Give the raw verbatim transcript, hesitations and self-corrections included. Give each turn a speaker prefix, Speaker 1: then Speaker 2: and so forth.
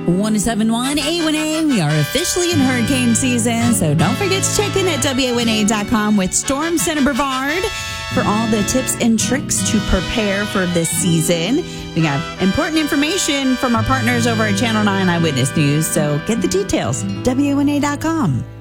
Speaker 1: one oh seven point one A one A. We are officially in hurricane season, so don't forget to check in at W N A dot com with Storm Center Brevard for all the tips and tricks to prepare for this season. We have important information from our partners over at Channel nine Eyewitness News, so get the details, W N A dot com.